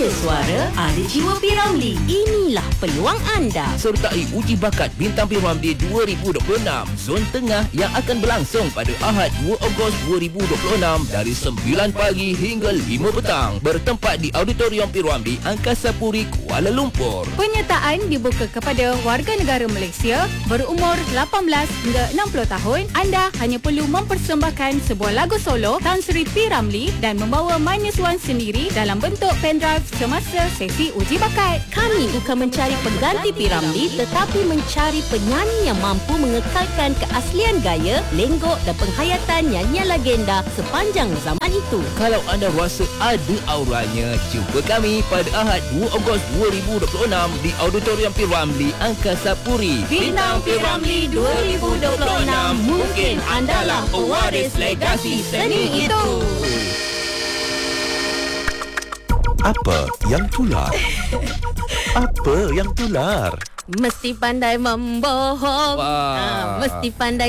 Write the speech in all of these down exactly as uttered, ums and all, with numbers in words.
Ada suara, ada jiwa P. Ramlee. Inilah peluang anda. Sertai uji bakat Bintang P. Ramlee dua ribu dua puluh enam Zon Tengah yang akan berlangsung pada Ahad dua Ogos dua ribu dua puluh enam dari sembilan pagi hingga lima petang. Bertempat di Auditorium P. Ramlee, Angkasa Puri, Kuala Lumpur. Penyertaan dibuka kepada warga negara Malaysia berumur lapan belas hingga enam puluh tahun. Anda hanya perlu mempersembahkan sebuah lagu solo Tan Sri P. Ramlee dan membawa minus one sendiri dalam bentuk pendrive semasa sesi uji bakat. Kami bukan mencari pengganti P. Ramlee tetapi mencari penyanyi yang mampu mengekalkan keaslian gaya, lenggok dan penghayatan nyanyian legenda sepanjang zaman itu. Kalau anda rasa ada auranya, jumpa kami pada Ahad dua Ogos dua ribu dua puluh enam di Auditorium P. Ramlee, Angkasa Puri. Bintang P. Ramlee dua ribu dua puluh enam, mungkin andalah pewaris legasi seni itu. Apa yang tular? Apa yang tular? Mesti pandai membohong, Wah. ha, mesti pandai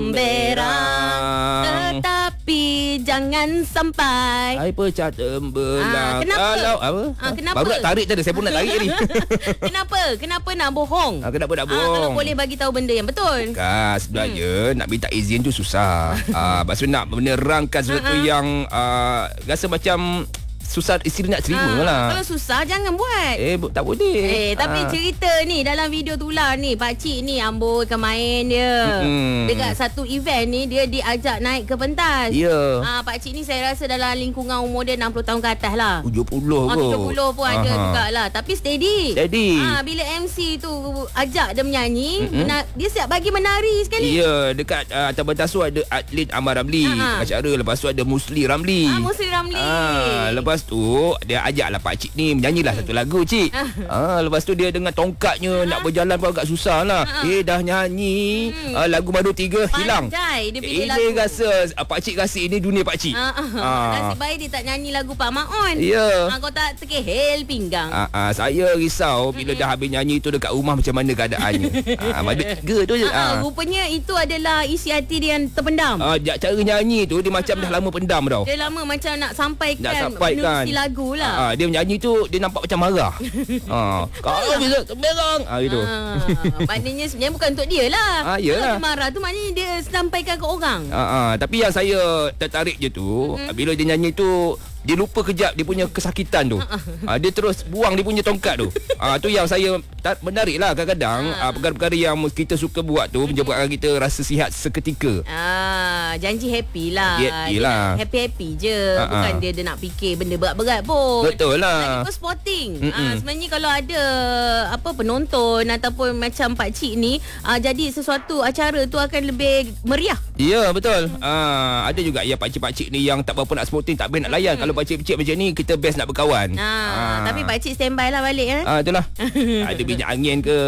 temberang, tetapi jangan sampai. Hai pecah tembelang. Ah, kenapa? Kalau apa? Ah, kenapa? Baru nak tarik tadi, saya pun nak tarik ni. Kenapa? Kenapa nak bohong? Ah, kenapa nak Ah, kalau bohong? boleh bagi tahu benda yang betul. Kan sebenarnya hmm. nak minta izin tu susah. Ah, maksudnya nak menerangkan sesuatu yang uh, rasa macam susah isteri nak terima Ah, lah. Kalau susah jangan buat. Eh bu- tak boleh. Eh, tapi Ah. cerita ni dalam video tular ni, pakcik ni amboi akan main dia. Mm-mm. Dekat satu event ni dia diajak naik ke pentas. Ya. Ah, pakcik ni saya rasa dalam lingkungan umur dia enam puluh tahun ke atas lah. tujuh puluh Ah, kot. tujuh puluh pun ada Aha. jugalah. Tapi steady. Steady. Ah, bila M C tu ajak dia menyanyi, mena- dia siap bagi menari sekali. Ya, dekat uh, atas pentas tu ada atlet Amar Ramlee Ha-ha. acara. Lepas tu ada Musli Ramlee. Ah, Musli Ramlee. Ah, lepas tu dia ajaklah pakcik ni menyanyilah satu lagu, cik. Ah, lepas tu dia dengan tongkatnya nak berjalan pun agak susah lah. Eh dah nyanyi ah, lagu Madu Tiga hilang. Pandai dia pilih Ini lagu. rasa ah, pakcik rasa ini dunia pakcik. Ah, ah. Ah. Nasib baik dia tak nyanyi lagu Pak Maon. Ya. Ah, kau tak terkehel pinggang. Ah, ah, saya risau bila dah habis nyanyi tu dekat rumah macam mana keadaannya. ah, Madu Tiga tu je. Ah, Ah. rupanya itu adalah isi hati dia yang terpendam. Ah, cara nyanyi tu dia macam dah lama pendam tau. Dia lama macam nak sampaikan, Nak sampaikan menerusi lagu lah. Ah, dia menyanyi tu dia nampak macam marah. ah, kalau bisa temberang. Ah gitu. Ah, maknanya sebenarnya bukan untuk dia lah. Ah, yelah. Kalau dia marah tu maknanya dia sampaikan ke orang. Ah, ah, tapi yang saya tertarik je tu mm-hmm. bila dia nyanyi tu dia lupa kejap dia punya kesakitan tu. Ah, dia terus buang dia punya tongkat tu. Ah, tu yang saya tar- menarik lah kadang-kadang ah, perkara-perkara yang kita suka buat tu menyebabkan kita rasa sihat seketika. Ah, janji happy lah. Happy Dia lah. nak happy-happy je. Ah, Bukan ah. dia dia nak fikir benda berat-berat pun. Betul lah. Lagi pun sporting. Mm-mm. Ah, sebenarnya kalau ada apa penonton ataupun macam pakcik ni, ah, jadi sesuatu acara tu akan lebih meriah. Ya, betul. Ah, ada juga ya pakcik-pakcik ni yang tak berapa nak sporting, tak best nak layan. Kalau pakcik-pakcik macam ni kita best nak berkawan. Ah, tapi pakcik standby lah balik eh. Ah, itulah. Ada minyak angin ke.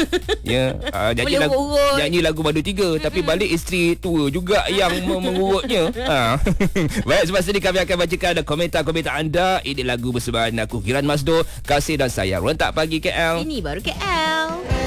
Ya, ah, nyanyi Boleh lagu urut. nyanyi lagu Madu Tiga tapi balik isteri tua juga yang mem- mengurutnya. Ah. Baik, sebab ini kami akan bacakan komentar-komentar anda. Ini lagu bersebaran aku Kiran Masdo, Kasih dan Sayang. Rentak Pagi K L. Ini baru K L.